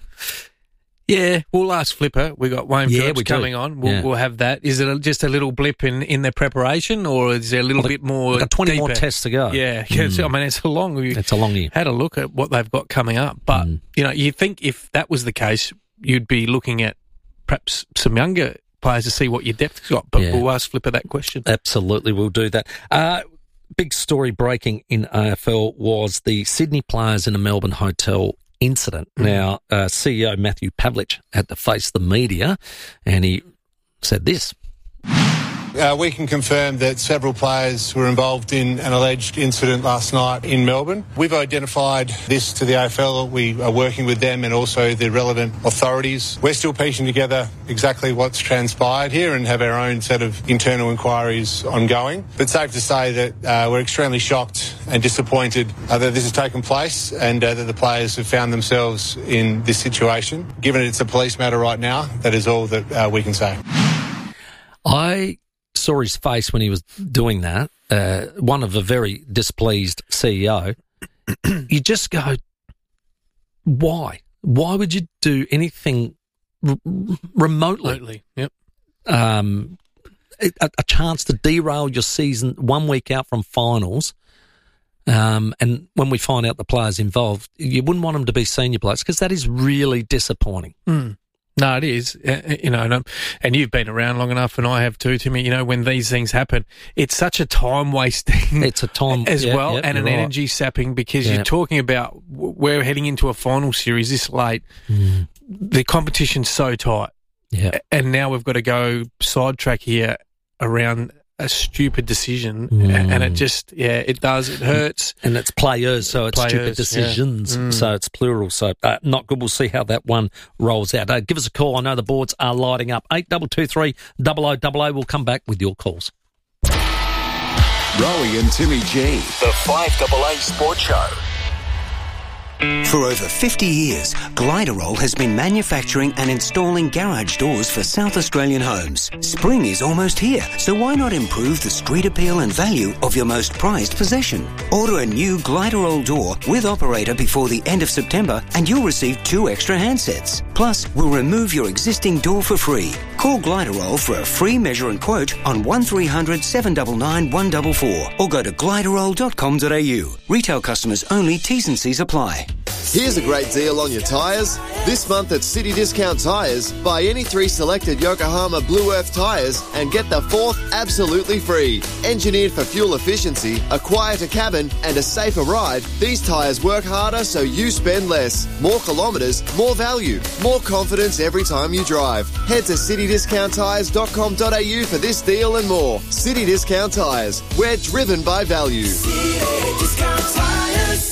Yeah, we'll ask Flipper. We got Wayne Phillips coming on. We'll have that. Is it just a little blip in their preparation, or is there a little bit more? They've got 20 deeper? more tests to go. Yeah, I mean it's a long year. Had a look at what they've got coming up, but you think if that was the case, you'd be looking at perhaps some younger players to see what your depth's got. But we'll ask Flipper that question. Absolutely, we'll do that. Big story breaking in AFL was the Sydney players in a Melbourne hotel incident. Now, CEO Matthew Pavlich had to face the media, and he said this. We can confirm that several players were involved in an alleged incident last night in Melbourne. We've identified this to the AFL. We are working with them and also the relevant authorities. We're still piecing together exactly what's transpired here and have our own set of internal inquiries ongoing. But safe to say that we're extremely shocked and disappointed that this has taken place and that the players have found themselves in this situation. Given it's a police matter right now, that is all that we can say. I saw his face when he was doing that, one of a very displeased CEO. You just go, why? Why would you do anything remotely? Yep. A chance to derail your season 1 week out from finals. And when we find out the players involved, you wouldn't want them to be senior players, because that is really disappointing. No, it is. And you've been around long enough, and I have too, Timmy. When these things happen, it's such a time wasting. It's a time as well, and an energy sapping, because you're talking about we're heading into a final series this late. The competition's so tight, and now we've got to go sidetrack here around a stupid decision, and it just, it does. It hurts. And it's players, so it's stupid decisions, so it's plural. So not good. We'll see how that one rolls out. Give us a call. I know the boards are lighting up. 8223 0000. We'll come back with your calls. Rowie and Timmy G, the 5AA Sports Show. For over 50 years, Gliderol has been manufacturing and installing garage doors for South Australian homes. Spring is almost here, so why not improve the street appeal and value of your most prized possession? Order a new Gliderol door with operator before the end of September and you'll receive 2 extra handsets. Plus, we'll remove your existing door for free. Call Gliderol for a free measure and quote on 1300 799 144 or go to gliderol.com.au. Retail customers only, T's and C's apply. Here's a great deal on your tyres. This month at City Discount Tyres, buy any 3 selected Yokohama Blue Earth tyres and get the 4th absolutely free. Engineered for fuel efficiency, a quieter cabin and a safer ride, these tyres work harder so you spend less. More kilometres, more value, more confidence every time you drive. Head to citydiscounttyres.com.au for this deal and more. City Discount Tyres. We're driven by value. City Discount Tyres.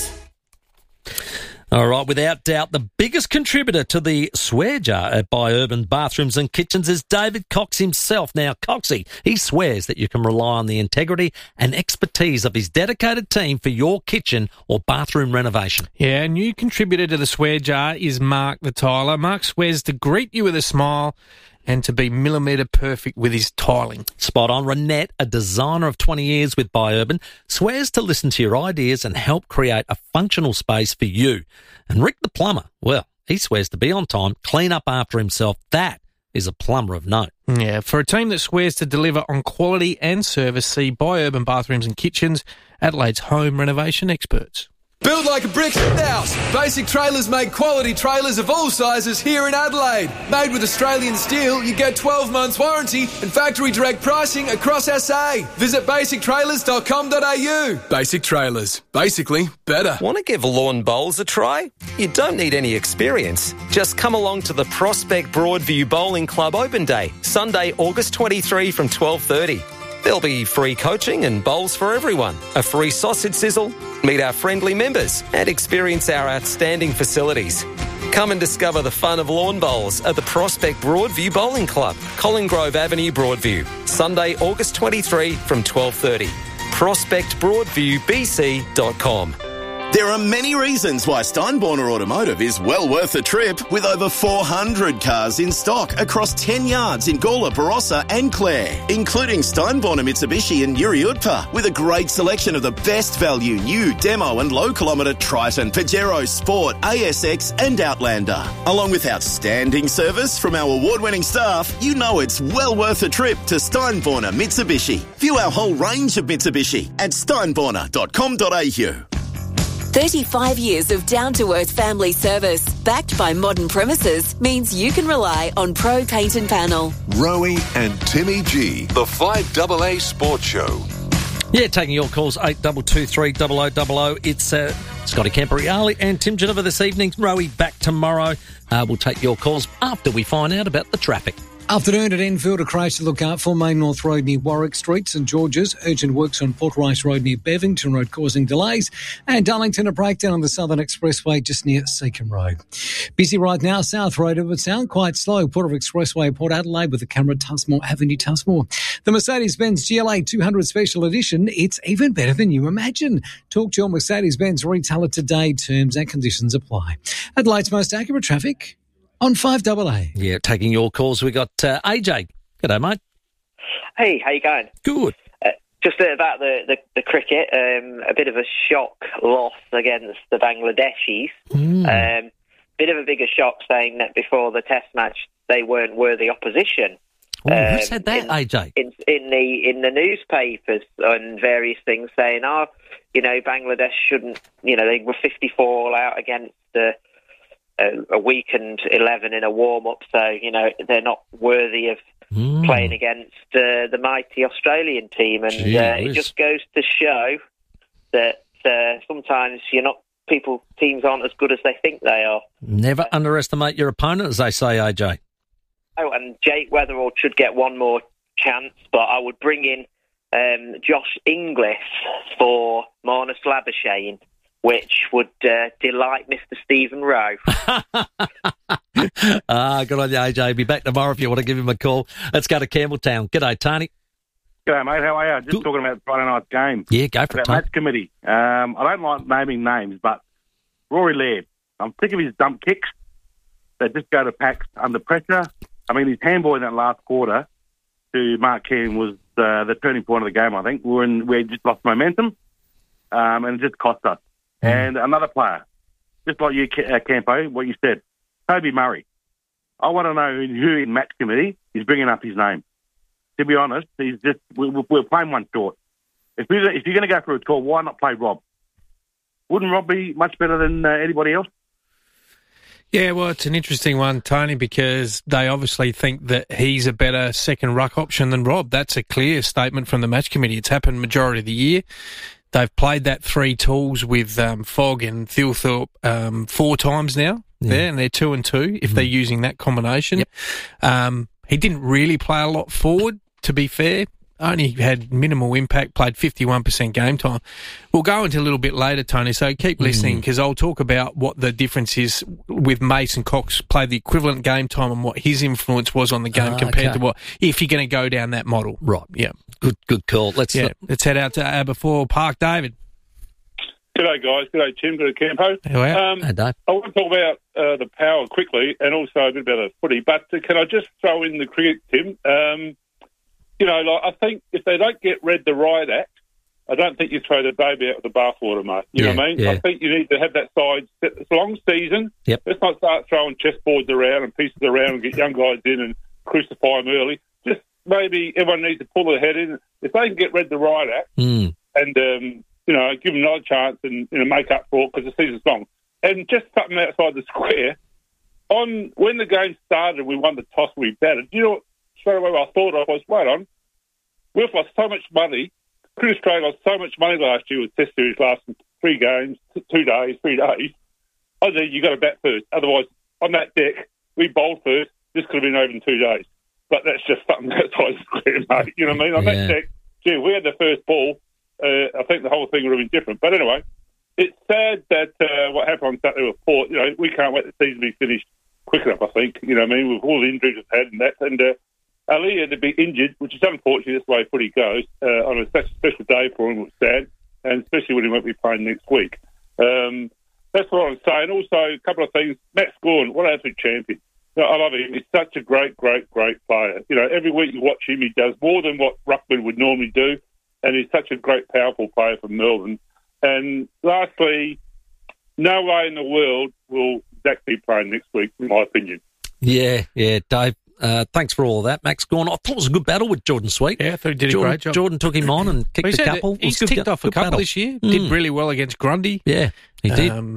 All right, without doubt, the biggest contributor to the swear jar at By Urban Bathrooms and Kitchens is David Cox himself. Now, Coxie, he swears that you can rely on the integrity and expertise of his dedicated team for your kitchen or bathroom renovation. Yeah, a new contributor to the swear jar is Mark the Tiler. Mark swears to greet you with a smile and to be millimetre perfect with his tiling. Spot on. Renette, a designer of 20 years with By Urban, swears to listen to your ideas and help create a functional space for you. And Rick the plumber, well, he swears to be on time, clean up after himself. That is a plumber of note. Yeah, for a team that swears to deliver on quality and service, see By Urban Bathrooms and Kitchens, Adelaide's home renovation experts. Build like a brick house. Basic Trailers make quality trailers of all sizes here in Adelaide. Made with Australian steel, you get 12 months warranty and factory direct pricing across SA. Visit basictrailers.com.au. Basic Trailers. Basically better. Want to give lawn bowls a try? You don't need any experience. Just come along to the Prospect Broadview Bowling Club Open Day, Sunday, August 23 from 12:30. There'll be free coaching and bowls for everyone, a free sausage sizzle, meet our friendly members and experience our outstanding facilities. Come and discover the fun of lawn bowls at the Prospect Broadview Bowling Club, Colin Grove Avenue, Broadview, Sunday, August 23 from 12:30. ProspectBroadviewBC.com. There are many reasons why Steinborner Automotive is well worth the trip, with over 400 cars in stock across 10 yards in Gawler, Barossa and Clare, including Steinborner Mitsubishi and Yuri Utpa, with a great selection of the best value new demo and low kilometre Triton, Pajero, Sport, ASX and Outlander. Along with outstanding service from our award-winning staff, you know it's well worth a trip to Steinborner Mitsubishi. View our whole range of Mitsubishi at steinborner.com.au. 35 years of down-to-earth family service, backed by modern premises, means you can rely on Pro Paint and Panel. Rowie and Timmy G, the 5AA Sports Show. Yeah, taking your calls, 8223 0000. It's Scotty Camperreale and Tim Geneva this evening. Rowie back tomorrow. We'll take your calls after we find out about the traffic. Afternoon at Enfield, a crash to look out for. Main North Road near Warwick Street, St George's. Urgent works on Port Rice Road near Bevington Road causing delays. And Darlington, a breakdown on the Southern Expressway just near Seacombe Road. Busy right now, South Road. It would sound quite slow. Port of Expressway, Port Adelaide with the camera at Tusmore Avenue, Tusmore. The Mercedes-Benz GLA 200 Special Edition. It's even better than you imagine. Talk to your Mercedes-Benz retailer today. Terms and conditions apply. Adelaide's most accurate traffic on 5AA. Yeah, taking your calls. We got AJ. G'day, mate. Hey, how you going? Good. Just about the cricket, a bit of a shock loss against the Bangladeshis. Bit of a bigger shock, saying that before the Test match they weren't worthy opposition. Who said that, AJ? In the newspapers and various things saying, Bangladesh shouldn't, they were 54 all out against a weakened 11 in a warm-up, so, they're not worthy of playing against the mighty Australian team. And it just goes to show that sometimes teams aren't as good as they think they are. Never underestimate your opponent, as they say, AJ. Oh, and Jake Weatherall should get one more chance, but I would bring in Josh Inglis for Marnus Labuschagne, which would delight Mr. Stephen Rowe. Good on you, AJ. Be back tomorrow if you want to give him a call. Let's go to Campbelltown. G'day, Tony. G'day, mate. How are you? Just talking about Friday night's game. Yeah, go for it, Tony. Match committee. I don't like naming names, but Rory Laird. I'm sick of his dump kicks that just go to packs under pressure. I mean, his handball in that last quarter to Mark Keane was the turning point of the game, I think. We just lost momentum, and it just cost us. And another player, just like you, Campo, what you said, Toby Murray. I want to know who in match committee is bringing up his name. To be honest, we're playing one short. If you're going to go for a tour, why not play Rob? Wouldn't Rob be much better than anybody else? Yeah, well, it's an interesting one, Tony, because they obviously think that he's a better second ruck option than Rob. That's a clear statement from the match committee. It's happened majority of the year. They've played that three tools with Fogg and Thilthorpe 4 times now. Yeah, and they're 2-2 if they're using that combination. Yep. He didn't really play a lot forward, to be fair. Only had minimal impact, played 51% game time. We'll go into a little bit later, Tony, so keep listening because I'll talk about what the difference is with Mason Cox played the equivalent game time and what his influence was on the game compared to what, if you're going to go down that model. Right. Yeah. Good call. Let's head out to Aberfoyle Park. David. G'day, guys. G'day, Tim. G'day, Campo. Hey, Dave. I want to talk about the Power quickly and also a bit about the footy, but can I just throw in the cricket, Tim? I think if they don't get read the Riot Act, I don't think you throw the baby out with the bathwater, mate. You know what I mean? Yeah. I think you need to have that side. It's a long season. Yep. Let's not start throwing chessboards around and pieces around and get young guys in and crucify them early. Just maybe everyone needs to pull their head in. If they can get read the Riot Act and, give them another chance and make up for it because the season's long. And just something outside the square, when the game started we won the toss, we batted. You know what? Straight away I thought I was, wait on, we've lost so much money. Cricket Australia lost so much money last year with Test Series lasting 3 games, 2 days, 3 days. I said, you got to bat first. Otherwise, on that deck, we bowled first. This could have been over in 2 days. But that's just something outside the square, mate. You know what I mean? On that deck, if we had the first ball, I think the whole thing would have been different. But anyway, it's sad that what happened on Saturday with Port, we can't wait the season to be finished quick enough, I think. You know what I mean? With all the injuries we've had and that. And Ali had to be injured, which is unfortunately that's the way footy goes, on a special day for him, which is sad, and especially when he won't be playing next week. That's what I'm saying. Also, a couple of things. Matt Scorn, what an absolute champion. I love him. He's such a great, great, great player. Every week you watch him, he does more than what Ruckman would normally do, and he's such a great, powerful player for Melbourne. And lastly, no way in the world will Zach be playing next week, in my opinion. Yeah, Dave. Thanks for all of that, Max Gawn. I thought it was a good battle with Jordan Sweet. Yeah, I thought he did a great job. Jordan took him on and kicked a couple. He's ticked off a couple this year. Did really well against Grundy. Yeah, he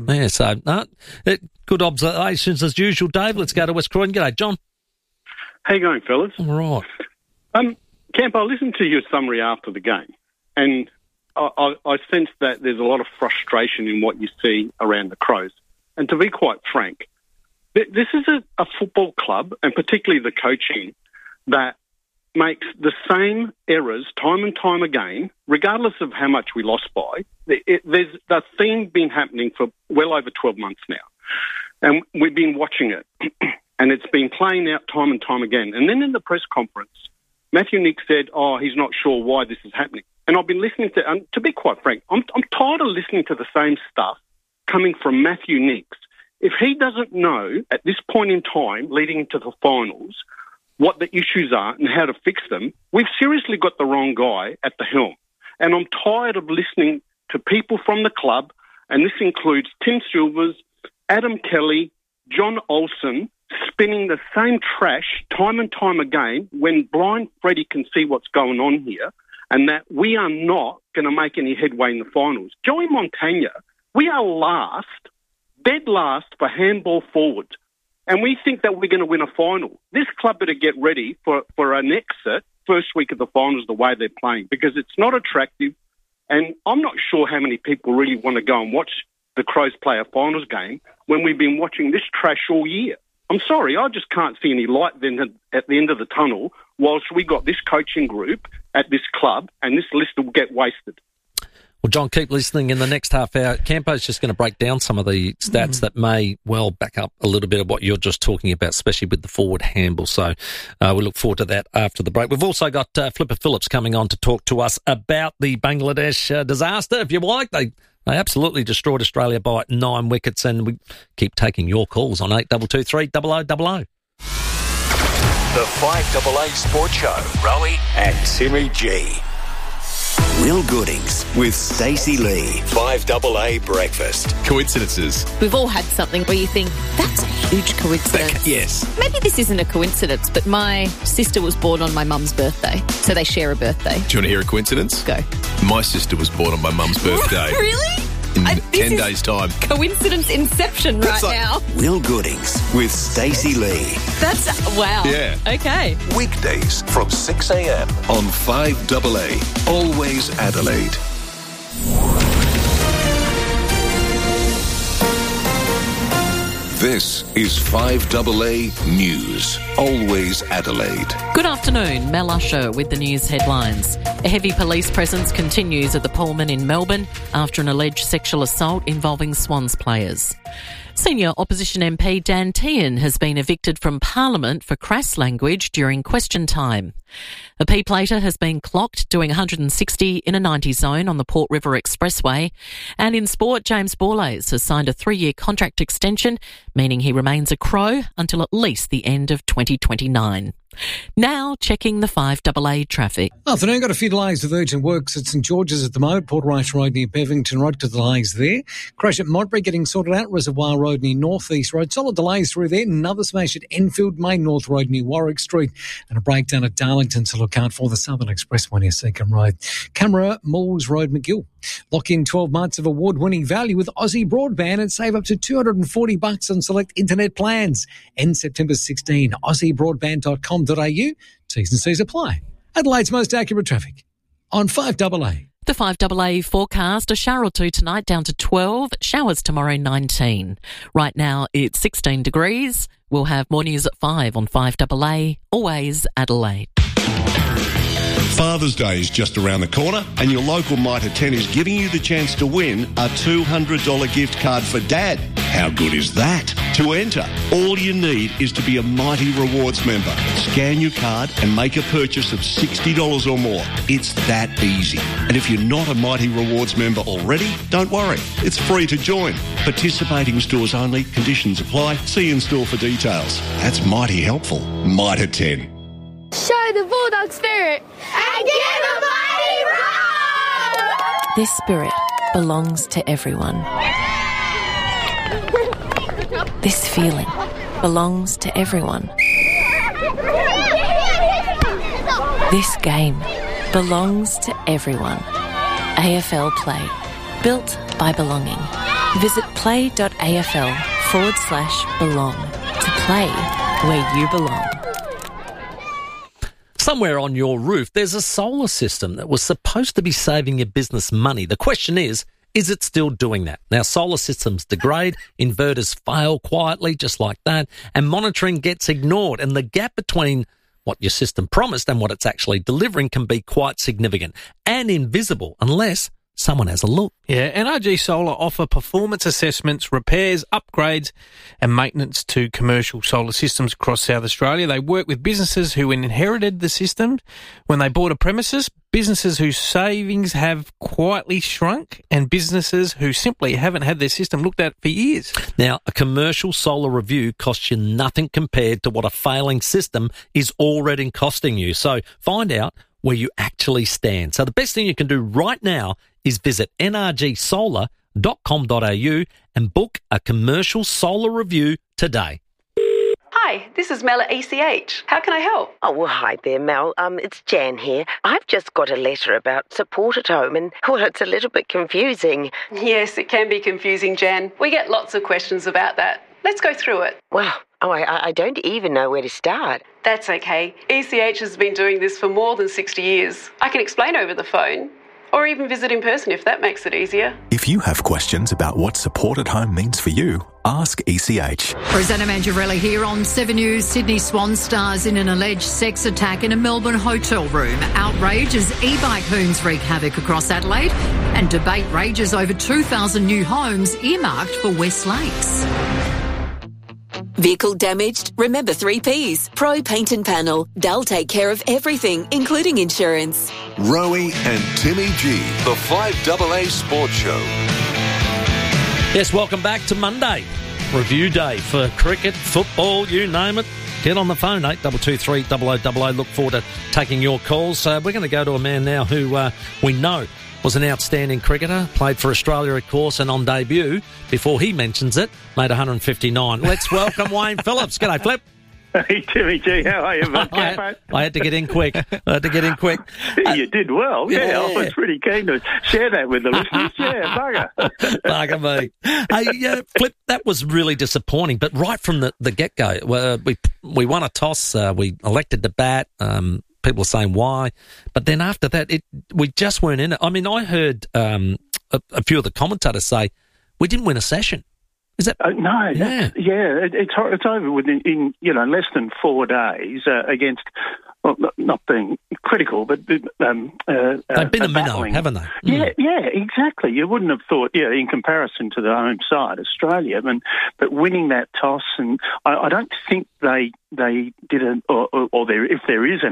did. Good observations as usual, Dave. Let's go to West Croydon. G'day, John. How you going, fellas? All right. Camp, I listened to your summary after the game, and I sense that there's a lot of frustration in what you see around the Crows. And to be quite frank, this is a football club, and particularly the coaching, that makes the same errors time and time again, regardless of how much we lost by. There's that theme been happening for well over 12 months now, and we've been watching it, and it's been playing out time and time again. And then in the press conference, Matthew Nicks said, he's not sure why this is happening. And I've been listening to, and to be quite frank, I'm tired of listening to the same stuff coming from Matthew Nicks. If he doesn't know at this point in time, leading into the finals, what the issues are and how to fix them, we've seriously got the wrong guy at the helm. And I'm tired of listening to people from the club, and this includes Tim Silvers, Adam Kelly, John Olsen, spinning the same trash time and time again when blind Freddie can see what's going on here, and that we are not going to make any headway in the finals. Joey Montagna, we are last, dead last for handball forward, and we think that we're going to win a final. This club better get ready for an exit first week of the finals the way they're playing, because it's not attractive, and I'm not sure how many people really want to go and watch the Crows play a finals game when we've been watching this trash all year. I'm sorry, I just can't see any light then at the end of the tunnel whilst we got this coaching group at this club, and this list will get wasted. Well, John, keep listening. In the next half hour, Campo's just going to break down some of the stats that may well back up a little bit of what you're just talking about, especially with the forward handball. So we look forward to that after the break. We've also got Flipper Phillips coming on to talk to us about the Bangladesh disaster, if you like. They They absolutely destroyed Australia by 9 wickets, and we keep taking your calls on 8223 0000. The 5AA Sports Show. Rowie and Timmy G. Real Goodings with Stacey Lee. 5AA Breakfast. Coincidences. We've all had something where you think, that's a huge coincidence. Yes. Maybe this isn't a coincidence, but my sister was born on my mum's birthday, so they share a birthday. Do you want to hear a coincidence? Go. My sister was born on my mum's birthday. Really? In 10 days' time. Coincidence inception right now. Real Goodings with Stacey Lee. That's, wow. Yeah. Okay. Weekdays from 6 a.m. on 5AA. Always Adelaide. This is 5AA News. Always Adelaide. Good afternoon, Mel Usher with the news headlines. A heavy police presence continues at the Pullman in Melbourne after an alleged sexual assault involving Swans players. Senior opposition MP Dan Tehan has been evicted from Parliament for crass language during question time. A P-plater has been clocked doing 160 in a 90 zone on the Port River Expressway. And in sport, James Borlase has signed a 3-year contract extension, meaning he remains a Crow until at least the end of 2029. Now checking the 5AA traffic. Afternoon, got a few delays with urgent works at St George's at the moment. Port Rice Road near Bevington Road, to delays there. Crash at Modbury getting sorted out. Reservoir Road near North East Road. Solid delays through there. Another smash at Enfield, Main North Road near Warwick Street. And a breakdown at Darlington to look out for. The Southern Expressway near Seacombe Road. Camera, Moores Road, McGill. Lock in 12 months of award-winning value with Aussie Broadband and save up to $240 on select internet plans. End September 16. AussieBroadband.com.au. T's and C's apply. Adelaide's most accurate traffic on 5AA. The 5AA forecast, a shower or two tonight down to 12, showers tomorrow 19. Right now it's 16 degrees. We'll have more news at 5 on 5AA, always Adelaide. Father's Day is just around the corner and your local Mitre 10 is giving you the chance to win a $200 gift card for Dad. How good is that? To enter, all you need is to be a Mighty Rewards member. Scan your card and make a purchase of $60 or more. It's that easy. And if you're not a Mighty Rewards member already, don't worry. It's free to join. Participating stores only. Conditions apply. See in store for details. That's mighty helpful. Mitre 10. Show the Bulldog spirit and give a mighty roar! This spirit belongs to everyone. This feeling belongs to everyone. This game belongs to everyone. AFL Play. Built by belonging. Visit play.afl/belong to play where you belong. Somewhere on your roof, there's a solar system that was supposed to be saving your business money. The question is it still doing that? Now, solar systems degrade, inverters fail quietly, just like that, and monitoring gets ignored. And the gap between what your system promised and what it's actually delivering can be quite significant and invisible unless someone has a look. Yeah, NRG Solar offer performance assessments, repairs, upgrades and maintenance to commercial solar systems across South Australia. They work with businesses who inherited the system when they bought a premises, businesses whose savings have quietly shrunk, and businesses who simply haven't had their system looked at for years. Now, a commercial solar review costs you nothing compared to what a failing system is already costing you. So find out where you actually stand. So the best thing you can do right now is visit nrgsolar.com.au and book a commercial solar review today. Hi, this is Mel at ECH. How can I help? Oh, well, hi there, Mel. It's Jan here. I've just got a letter about support at home and, well, it's a little bit confusing. Yes, it can be confusing, Jan. We get lots of questions about that. Let's go through it. Well, I don't even know where to start. That's okay. ECH has been doing this for more than 60 years. I can explain over the phone. Or even visit in person if that makes it easier. If you have questions about what support at home means for you, ask ECH. Presenter Mangiarelli here on 7 News. Sydney Swan stars in an alleged sex attack in a Melbourne hotel room. Outrage as e-bike hoons wreak havoc across Adelaide. And debate rages over 2,000 new homes earmarked for West Lakes. Vehicle damaged? Remember 3 Ps. Pro Paint and Panel. They'll take care of everything, including insurance. Rowie and Timmy G. The 5AA Sports Show. Yes, welcome back to Monday. Review day for cricket, football, you name it. Get on the phone, 8223 0000. Look forward to taking your calls. We're going to go to a man now who we know was an outstanding cricketer, played for Australia, of course, and on debut, before he mentions it, made 159. Let's welcome Wayne Phillips. G'day, Flip. Hey, Timmy G, how are you, mate? I had to get in quick. You did well. Yeah, I was pretty keen to share that with the listeners. Yeah, bugger me. Hey, Flip, that was really disappointing. But right from the get-go, we won a toss. We elected to bat. People were saying why. But then after that, we just weren't in it. I mean, I heard a few of the commentators say we didn't win a session. Is that no? Yeah, it's over within less than 4 days against. Well, not being critical, but they've been a minnow, haven't they? Yeah, exactly. You wouldn't have thought, in comparison to the home side, Australia, but winning that toss, and I don't think they did it, or if there is an